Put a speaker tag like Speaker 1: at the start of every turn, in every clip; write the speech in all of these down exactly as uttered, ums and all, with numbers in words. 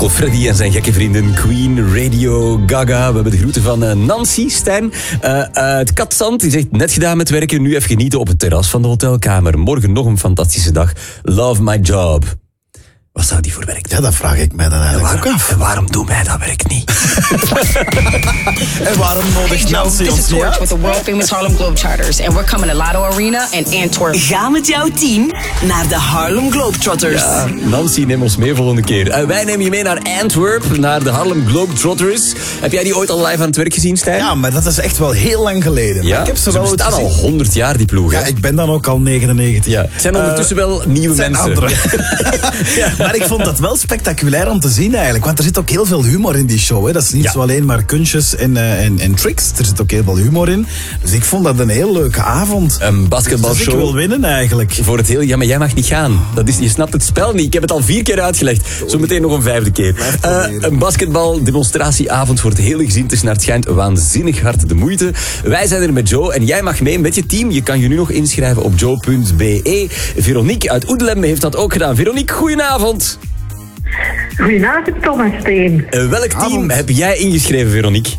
Speaker 1: Uncle Freddy en zijn gekke vrienden Queen, Radio, Gaga. We hebben de groeten van uh, Nancy, Stijn. Uh, uit Katzand, die zegt net gedaan met werken. Nu even genieten op het terras van de hotelkamer. Morgen nog een fantastische dag. Love my job. Wat zou die voor werk doen?
Speaker 2: Ja, dat vraag ik mij dan eigenlijk
Speaker 1: waarom,
Speaker 2: ook af.
Speaker 1: En waarom doen wij dat werk niet?
Speaker 2: En waarom nodigt Nancy
Speaker 3: This
Speaker 2: ons
Speaker 3: is
Speaker 2: niet
Speaker 3: Torch
Speaker 2: uit?
Speaker 3: with the world famous Harlem Globetrotters. And we're coming to Lotto Arena in Antwerp.
Speaker 4: Ga met jouw team naar de Harlem Globetrotters.
Speaker 1: Ja, Nancy, neem ons mee volgende keer. Uh, wij nemen je mee naar Antwerp, naar de Harlem Globetrotters. Heb jij die ooit al live aan het werk gezien, Stijn?
Speaker 2: Ja, maar dat is echt wel heel lang geleden.
Speaker 1: Ja?
Speaker 2: Maar ik heb ze
Speaker 1: Ze
Speaker 2: wel
Speaker 1: bestaan al
Speaker 2: gezien.
Speaker 1: honderd jaar, die ploeg.
Speaker 2: Ja,
Speaker 1: hè?
Speaker 2: ik ben dan ook al negenennegentig.
Speaker 1: Ja. Het zijn ondertussen uh, wel nieuwe
Speaker 2: zijn
Speaker 1: mensen.
Speaker 2: Andere. Ja. Maar ik vond dat wel spectaculair om te zien eigenlijk. Want er zit ook heel veel humor in die show. Hè. Dat is niet
Speaker 1: Ja.
Speaker 2: zo alleen maar kunstjes en, uh, en, en tricks. Er zit ook heel veel humor in. Dus ik vond dat een heel leuke avond.
Speaker 1: Een basketbalshow.
Speaker 2: Dus ik wil winnen eigenlijk.
Speaker 1: Voor het heel... Ja, maar jij mag niet gaan. Dat is, je snapt het spel niet. Ik heb het al vier keer uitgelegd. Zometeen nog een vijfde keer. Uh, een basketbal-demonstratieavond voor het hele gezin. Het is naar het schijnt waanzinnig hard de moeite. Wij zijn er met Joe en jij mag mee met je team. Je kan je nu nog inschrijven op joe punt b e. Veronique uit Oedelem heeft dat ook gedaan. Veronique, goedenavond.
Speaker 5: Goedenavond, Tom en Steen.
Speaker 1: Uh, welk team
Speaker 2: Avond.
Speaker 1: heb jij ingeschreven, Veronique?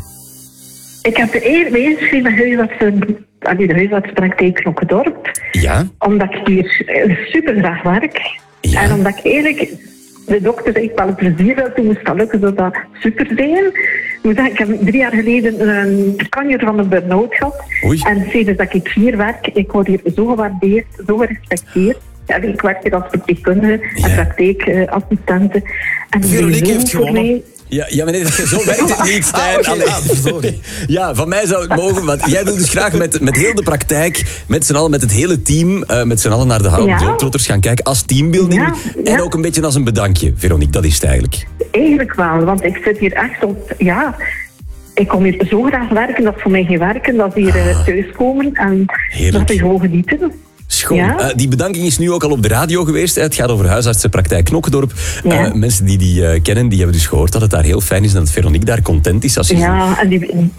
Speaker 5: Ik heb de eer mee ingeschreven bij huisartsen, ah, nee, de huisartsenpraktijk Knokkendorp.
Speaker 1: Ja?
Speaker 5: Omdat ik hier eh, super graag werk.
Speaker 1: Ja.
Speaker 5: En omdat ik eigenlijk de dokter zei ik wel een plezier wil doen, moest dat lukken, zou dat super zijn. Ik moet zeggen, ik heb drie jaar geleden een kanjer van een burn-out gehad.
Speaker 1: Oei.
Speaker 5: En sinds dat ik hier werk, ik word hier zo gewaardeerd, zo gerespecteerd. Ja, ik werk hier als verpleegkundige en
Speaker 1: Ja.
Speaker 5: praktijkassistente. En
Speaker 2: Veronique
Speaker 5: sowieso
Speaker 2: heeft
Speaker 5: voor
Speaker 2: gewonnen.
Speaker 5: mij-
Speaker 1: Ja, ja maar nee, dat- zo werkt het niet, Stijn.
Speaker 2: Ah, oké,
Speaker 1: Allee.
Speaker 2: ah, sorry.
Speaker 1: Ja, van mij zou het mogen, want jij wil dus graag met, met heel de praktijk, met z'n allen, met het hele team, uh, met z'n allen naar de Harlem
Speaker 5: Ja.
Speaker 1: Globetrotters gaan kijken als teambuilding.
Speaker 5: Ja, ja.
Speaker 1: En ook een beetje als een bedankje, Veronique, dat is het eigenlijk.
Speaker 5: Eigenlijk wel, want ik zit hier echt op... Ja, ik kom hier zo graag werken, dat is voor mij geen werken. Dat is hier uh, thuiskomen en
Speaker 1: Heerlijk.
Speaker 5: dat is gewoon genieten.
Speaker 1: Schoon.
Speaker 5: Ja.
Speaker 1: Uh, die bedanking is nu ook al op de radio geweest. Hè. Het gaat over huisartsenpraktijk Knokkendorp.
Speaker 5: Ja.
Speaker 1: Uh, mensen die die uh, kennen, die hebben dus gehoord dat het daar heel fijn is en dat Veronique daar content is. Als ze
Speaker 5: Ja, en die,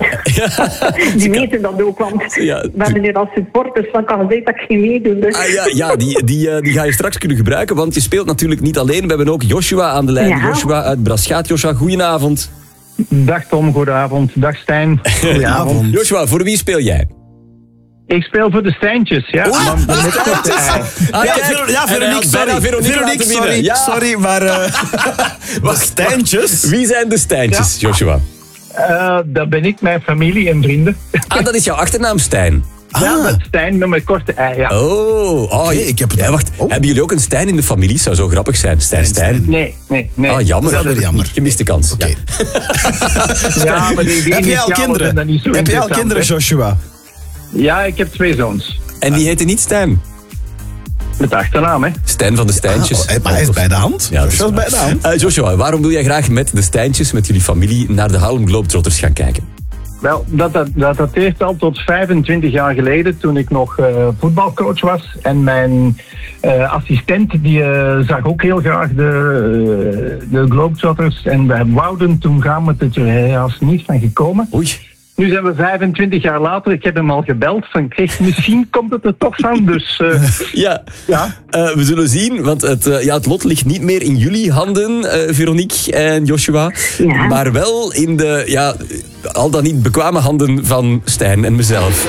Speaker 5: die weten dat ook, want
Speaker 1: Ja,
Speaker 5: we hebben hier als supporters van kan gezegd dat ik geen meedoen. Dus.
Speaker 1: Ah, ja, ja die, die, uh, die ga je straks kunnen gebruiken, want je speelt natuurlijk niet alleen. We hebben ook Joshua aan de lijn.
Speaker 5: Ja.
Speaker 1: Joshua uit Braschaat. Joshua, goedenavond.
Speaker 6: Dag Tom, goedenavond. Dag Stijn.
Speaker 2: Goedenavond.
Speaker 1: Joshua, voor wie speel jij?
Speaker 6: Ik speel voor de Stijntjes, ja.
Speaker 1: Oei,
Speaker 6: Maar
Speaker 1: de
Speaker 6: met korte ei.
Speaker 1: Ah,
Speaker 2: Ja,
Speaker 1: kijk.
Speaker 2: Ver- ja,
Speaker 1: En hij
Speaker 2: Veronique,
Speaker 1: had bijna
Speaker 2: sorry.
Speaker 1: Veronique
Speaker 2: Veronique,
Speaker 1: laten winnen.
Speaker 2: sorry,
Speaker 1: Ja.
Speaker 2: sorry, maar... Uh, wat Stijntjes?
Speaker 1: Wie zijn de Stijntjes, Joshua?
Speaker 6: Eh, dat ben ik, mijn familie en vrienden.
Speaker 1: Ah, dat is jouw achternaam, Stijn.
Speaker 6: Ja,
Speaker 2: Ah.
Speaker 6: met Stijn, met mijn korte ei, ja.
Speaker 1: Oh, oh
Speaker 2: ik heb het-
Speaker 1: ja, wacht.
Speaker 2: Oh.
Speaker 1: Hebben jullie ook een Stijn in de familie? Zou zo grappig zijn. Stijn, Stijn.
Speaker 6: Nee, nee, nee.
Speaker 1: Ah, jammer.
Speaker 2: Dat is wel jammer.
Speaker 1: Gemiste kans.
Speaker 2: Oké.
Speaker 1: Ja.
Speaker 6: Ja, maar die, die
Speaker 2: Heb jij al
Speaker 6: initialen zijn
Speaker 2: kinderen?
Speaker 6: dan niet zo
Speaker 2: Heb jij al
Speaker 6: interessant,
Speaker 2: kinderen,
Speaker 6: hè.
Speaker 2: Joshua?
Speaker 6: Ja, ik heb twee zoons.
Speaker 1: En die heette niet Stijn.
Speaker 6: Met achternaam, hè.
Speaker 1: Stijn van de Stijntjes.
Speaker 2: Ah, oh, maar hij is bij de hand.
Speaker 1: Ja, dat is
Speaker 2: Joshua is
Speaker 1: waar.
Speaker 2: bij de hand.
Speaker 1: Eh, Joshua, waarom wil jij graag met de Stijntjes, met jullie familie, naar de Harlem Globetrotters gaan kijken?
Speaker 6: Wel, dat, dat, dat dateert al tot vijfentwintig jaar geleden, toen ik nog uh, voetbalcoach was. En mijn uh, assistent, die uh, zag ook heel graag de, uh, de Globetrotters. En wij wouden toen gaan, met het er helaas niet van gekomen.
Speaker 1: Oei.
Speaker 6: Nu zijn we vijfentwintig jaar later, ik heb hem al gebeld, van kijk, misschien komt het er toch van. Dus uh,
Speaker 1: Ja,
Speaker 6: ja.
Speaker 1: Eh, we zullen zien, want het, eh, ja, het lot ligt niet meer in jullie handen, eh, Veronique en Joshua.
Speaker 5: Ja.
Speaker 1: Maar wel in de, ja, al dan niet bekwame handen van Stijn en mezelf.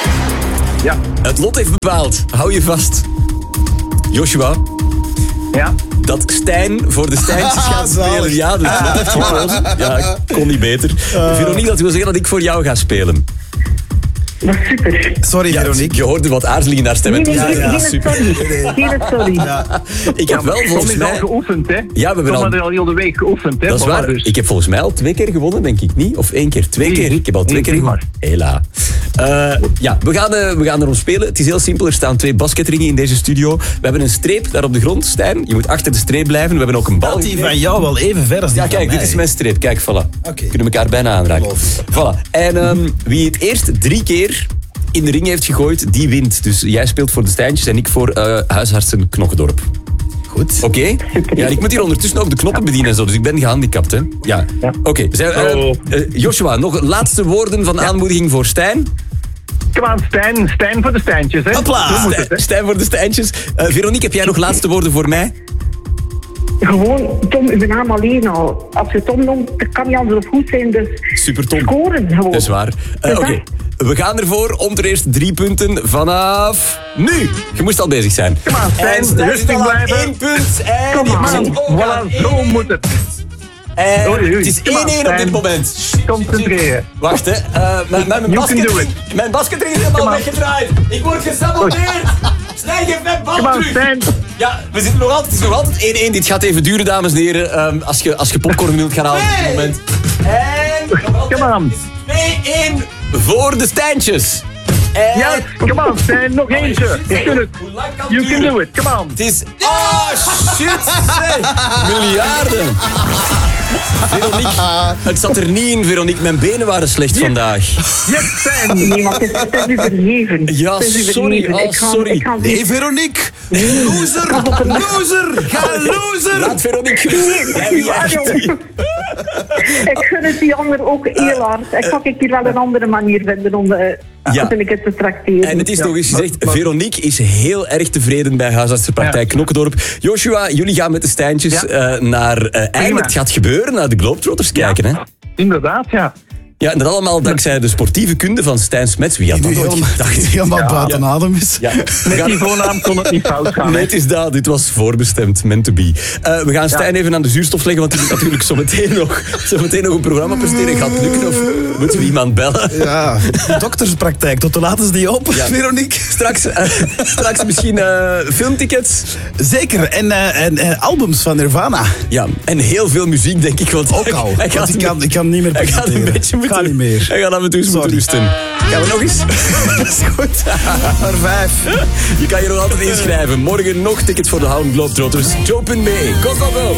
Speaker 6: Ja,
Speaker 1: Het lot heeft bepaald, hou je vast. Joshua,
Speaker 6: ja.
Speaker 1: dat Stijn voor de Stijntjes gaat
Speaker 2: Zalig.
Speaker 1: spelen. Ja, dus dat heeft gekozen. Ja, kon niet beter. Veronique, dat wil zeggen dat ik voor jou ga spelen.
Speaker 5: Dat is super.
Speaker 2: Sorry,
Speaker 1: Ja,
Speaker 2: Veronique.
Speaker 1: je hoorde wat aarzeling in haar stem.
Speaker 5: Nee,
Speaker 1: en
Speaker 5: nee,
Speaker 1: toen zei
Speaker 5: geen,
Speaker 1: ze,
Speaker 5: geen
Speaker 1: ja, super.
Speaker 5: sorry. Geen sorry.
Speaker 1: Ik heb wel
Speaker 6: Tom
Speaker 1: volgens
Speaker 6: is al
Speaker 1: mij...
Speaker 6: geoefend, hè.
Speaker 1: Ja, we hebben
Speaker 6: Tom
Speaker 1: al-
Speaker 6: had er al heel de week geoefend, hè.
Speaker 1: Dat is
Speaker 6: Voilà,
Speaker 1: waar.
Speaker 6: dus.
Speaker 1: Ik heb volgens mij al twee keer gewonnen, denk ik niet. Of één keer. Twee
Speaker 6: Nee,
Speaker 1: keer. Ik heb al twee
Speaker 6: nee,
Speaker 1: keer
Speaker 6: drie
Speaker 1: gewonnen. Hela. Uh, ja, we gaan, uh, we gaan erom spelen. Het is heel simpel. Er staan twee basketringen in deze studio. We hebben een streep daar op de grond, Stijn. Je moet achter de streep blijven. We hebben ook een bal.
Speaker 2: Valt die van jou wel even ver als die
Speaker 1: Ja,
Speaker 2: van
Speaker 1: kijk,
Speaker 2: mij?
Speaker 1: dit is mijn streep. Kijk, voilà.
Speaker 2: Oké.
Speaker 1: We kunnen elkaar bijna aanraken.
Speaker 2: Geloof.
Speaker 1: Voilà. En um, wie het eerst drie keer in de ring heeft gegooid, die wint. Dus jij speelt voor de Stijntjes en ik voor uh, huisartsen Knokkendorp.
Speaker 2: Goed.
Speaker 1: Oké? Okay? Ja, ik moet hier ondertussen ook de knoppen bedienen en zo, dus ik ben gehandicapt, hè? Ja.
Speaker 6: Ja.
Speaker 1: Oké. Okay. Uh, uh, Joshua, nog laatste woorden van aanmoediging voor Stijn?
Speaker 6: Kom aan, Stijn. Stijn voor de Stijntjes, hè.
Speaker 2: Hopla.
Speaker 6: Zo moet het, hè.
Speaker 1: Stijn voor de Stijntjes. Uh, Veronique, heb jij nog laatste woorden voor mij?
Speaker 5: Gewoon, Tom, uw naam alleen al. Als je Tom noemt, dan kan niet anders of goed zijn. Dus
Speaker 1: Super Tom.
Speaker 5: scoren gewoon.
Speaker 1: Dat is waar. Uh, Oké, okay. We gaan ervoor om ter eerste drie punten vanaf nu. Je moest al bezig zijn.
Speaker 6: Kom aan, Stijn, rustig blijven.
Speaker 1: één punt. En
Speaker 5: Kom aan.
Speaker 6: Voilà, zo moet het.
Speaker 1: En oei, oei. Het is één-één op dit moment.
Speaker 6: Concentreren.
Speaker 1: Wacht, hè. Uh, mijn, mijn, basketring, mijn basketring is helemaal weggedraaid. Ik word gesaboteerd. Stijn, geef mij bal terug. Ja, we zitten nog altijd, het is nog altijd één-één. Dit gaat even duren, dames en heren. Um, als, je, als je popcorn wilt gaan halen op dit moment. En
Speaker 6: kom aan.
Speaker 1: twee-één voor de Stijntjes.
Speaker 6: En... Ja, come on, Stijn, nog eentje. Je kunt het. You can do it, come on.
Speaker 1: Het is... Oh, shit, zeg. Miljarden. Veronique, het zat er niet in, Veronique. Mijn benen waren slecht yes. vandaag.
Speaker 6: Yes, Stijn.
Speaker 5: Nee, maar het is, het is u vergeven.
Speaker 1: Ja, sorry.
Speaker 5: Vergeven.
Speaker 1: Oh, sorry.
Speaker 5: Ik ga, ik ga
Speaker 2: nee, Veronique. Loser. Loser. Ga loser.
Speaker 1: Laat Veronique
Speaker 5: nee, ja, ik gun het die ander ook heel hard. Ik ga ik hier wel een andere manier vinden om uh, ja. ik het te tracteren.
Speaker 1: En het is ja. nog eens gezegd, Veronique is heel erg tevreden bij huisartsenpraktijk ja. Knokkendorp. Joshua, jullie gaan met de Stijntjes ja. uh, naar... Uh, eigenlijk het gaat gebeuren, naar de Globetrotters kijken,
Speaker 6: ja.
Speaker 1: hè?
Speaker 6: Inderdaad, ja.
Speaker 1: Ja, en dat allemaal dankzij de sportieve kunde van Stijn Smets. Wie had dat nooit gedacht?
Speaker 2: Die helemaal ja. buiten adem is.
Speaker 6: Ja. Met die voornaam kon het niet fout gaan.
Speaker 1: Nee, het is dat. Dit was voorbestemd. Meant to be. Uh, we gaan Stijn ja. even aan de zuurstof leggen, want die moet natuurlijk zometeen nog, zometeen nog een programma presteren. Gaat het lukken of moeten we iemand bellen?
Speaker 2: Ja, dokterspraktijk. Tot de laat is die op, ja. Veronique.
Speaker 1: Straks, uh, straks misschien uh, filmtickets.
Speaker 2: Zeker. En, uh, en uh, albums van Nirvana.
Speaker 1: Ja, en heel veel muziek, denk ik. Want
Speaker 2: ook al.
Speaker 1: Hij gaat
Speaker 2: ik, kan, ik kan niet meer
Speaker 1: Hij gaat een beetje moeten...
Speaker 2: Ga niet meer.
Speaker 1: Hij gaat af en toe eens moeten rusten. Gaan we nog eens?
Speaker 2: Dat is goed. Maar vijf.
Speaker 1: Je kan je nog altijd inschrijven. Morgen nog tickets voor de Harlem Globetrotters. Joe punt be. Go, go, go.